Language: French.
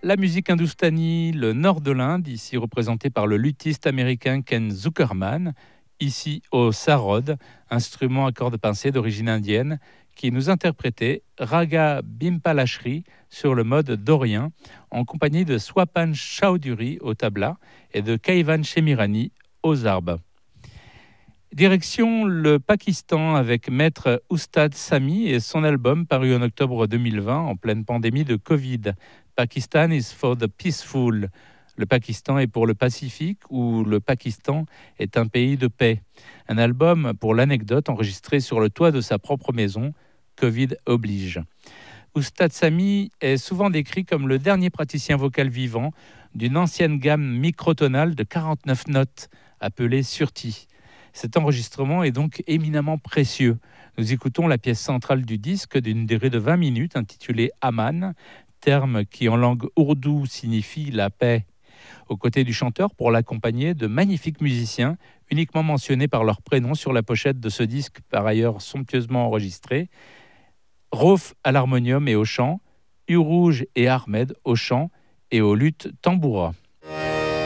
La musique hindoustanie, le nord de l'Inde, ici représenté par le luthiste américain Ken Zuckerman, ici au sarod, instrument à cordes pincées d'origine indienne, qui nous interprétait Raga Bimpalashri sur le mode dorien, en compagnie de Swapan Chowdhury au tabla et de Kaivan Shemirani aux zarbes. Direction le Pakistan avec Maître Oustad Sami et son album paru en octobre 2020 en pleine pandémie de Covid. Pakistan is for the peaceful. Le Pakistan est pour le Pacifique ou le Pakistan est un pays de paix. Un album, pour l'anecdote, enregistré sur le toit de sa propre maison, Covid oblige. Oustad Sami est souvent décrit comme le dernier praticien vocal vivant d'une ancienne gamme microtonale de 49 notes, appelée Surti. Cet enregistrement est donc éminemment précieux. Nous écoutons la pièce centrale du disque d'une durée de 20 minutes intitulée Aman, terme qui en langue ourdou signifie la paix. Aux côtés du chanteur, pour l'accompagner, de magnifiques musiciens, uniquement mentionnés par leur prénom sur la pochette de ce disque, par ailleurs somptueusement enregistré. Rauf à l'harmonium et au chant, Urouge et Ahmed au chant et aux luttes tamboura.